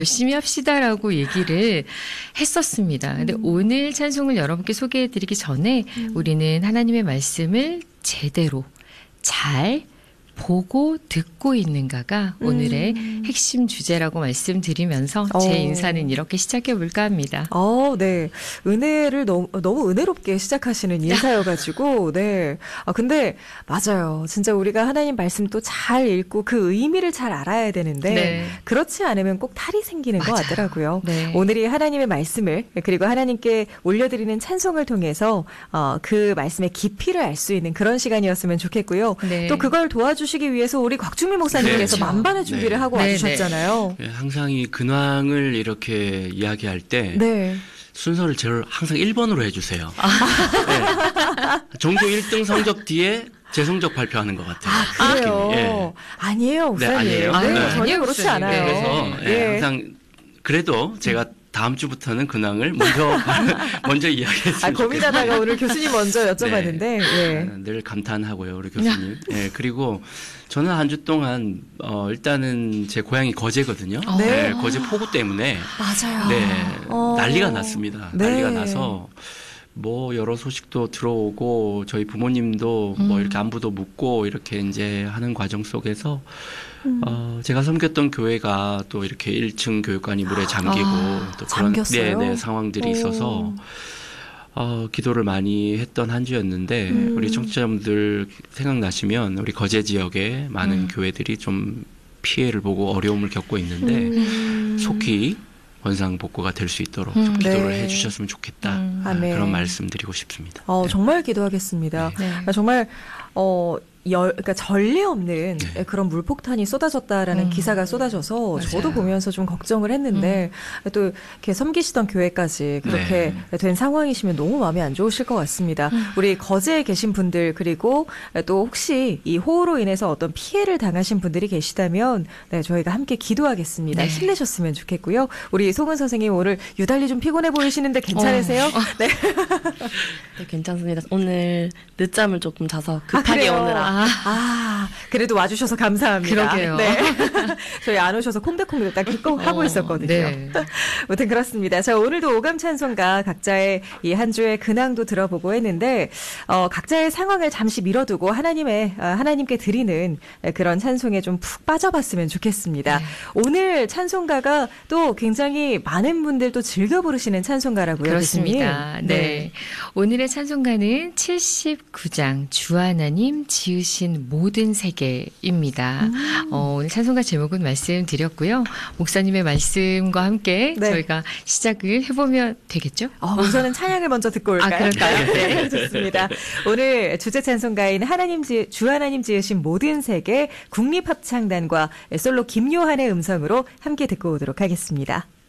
열심히 합시다라고 얘기를 했었습니다. 근데 오늘 찬송을 여러분께 소개해드리기 전에 우리는 하나님의 말씀을 제대로 잘 보고 듣고 있는가가 오늘의 핵심 주제라고 말씀드리면서 제 인사는 이렇게 시작해 볼까 합니다. 네. 은혜를 너무 은혜롭게 시작하시는 인사여가지고, 네. 근데, 맞아요. 진짜 우리가 하나님 말씀도 잘 읽고 그 의미를 잘 알아야 되는데, 네. 그렇지 않으면 꼭 탈이 생기는 맞아요. 것 같더라고요. 네. 오늘이 하나님의 말씀을, 그리고 하나님께 올려드리는 찬송을 통해서, 그 말씀의 깊이를 알 수 있는 그런 시간이었으면 좋겠고요. 네. 또 그걸 도와주시기 위해서 우리 곽중미 목사님께서 네. 만반의 준비를 하고 네. 와주셨잖아요. 네, 항상 이 근황을 이렇게 이야기할 때 네. 순서를 저를 항상 1번으로 해주세요. 네. 전교 1등 성적 뒤에 제 성적 발표하는 것 같아요. 그래요? 예. 아니에요, 목사님. 아니에요? 네, 네. 전혀 그렇지 목사님. 않아요. 그래서 예. 항상 그래도 제가 다음 주부터는 근황을 먼저 이야기했으면 고민하다가 좋겠어요. 오늘 교수님 먼저 여쭤봤는데, 예. 늘 감탄하고요, 우리 교수님. 예, 그리고 저는 한 주 동안 일단은 제 고향이 거제거든요. 네. 거제 폭우 때문에 맞아요. 네, 난리가 났습니다. 네. 난리가 나서 뭐 여러 소식도 들어오고 저희 부모님도 뭐 이렇게 안부도 묻고 이렇게 이제 하는 과정 속에서 제가 섬겼던 교회가 또 이렇게 1층 교육관이 물에 잠기고 또 그런 잠겼어요? 상황들이 있어서 기도를 많이 했던 한 주였는데 우리 청취자분들 생각나시면 우리 거제 지역에 많은 교회들이 좀 피해를 보고 어려움을 겪고 있는데 속히 원상복구가 될 수 있도록 좀 기도를 네. 해주셨으면 좋겠다. 아멘. 그런 말씀드리고 싶습니다. 정말 기도하겠습니다. 네. 정말, 그러니까 전례 없는 그런 물폭탄이 쏟아졌다라는 기사가 쏟아져서 맞아요. 저도 보면서 좀 걱정을 했는데 또 이렇게 섬기시던 교회까지 그렇게 된 상황이시면 너무 마음이 안 좋으실 것 같습니다. 우리 거제에 계신 분들 그리고 또 혹시 이 호우로 인해서 어떤 피해를 당하신 분들이 계시다면 네, 저희가 함께 기도하겠습니다. 네. 힘내셨으면 좋겠고요. 우리 송은 선생님 오늘 유달리 좀 피곤해 보이시는데 괜찮으세요? 네. 네, 괜찮습니다. 오늘 늦잠을 조금 자서 급하게 그래요? 오느라. 그래도 와주셔서 감사합니다. 그러게요. 네. 저희 안 오셔서 콩닥콩닥 딱 하고 있었거든요. 네. 아무튼 그렇습니다. 자, 오늘도 오감 찬송가 각자의 이 한 주의 근황도 들어보고 했는데, 각자의 상황을 잠시 미뤄두고 하나님께 드리는 그런 찬송에 좀 푹 빠져봤으면 좋겠습니다. 네. 오늘 찬송가가 또 굉장히 많은 분들도 즐겨 부르시는 찬송가라고요. 그렇습니다. 교수님. 네. 오늘의 찬송가는 79장 주 하나님 지으신 모든 세계입니다. 오늘 찬송가 제목은 말씀드렸고요. 목사님의 말씀과 함께 네. 저희가 시작을 해보면 되겠죠? 우선은 찬양을 먼저 듣고 올까요? 그럴까요? 네, 좋습니다. 오늘 주제 찬송가인 주 하나님 지으신 모든 세계 국립합창단과 솔로 김요한의 음성으로 함께 듣고 오도록 하겠습니다.